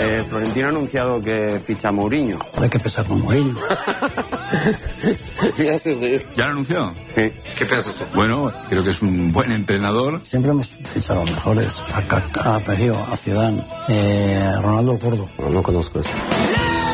Florentino ha anunciado que ficha a Mourinho. Hay que empezar con Mourinho. ¿Ya lo ha anunciado? Sí. ¿Qué piensas tú? Bueno, creo que es un buen entrenador. Siempre hemos fichado a los mejores. A Kaká, a Perio, a Zidane, Ronaldo Gordo. No conozco eso.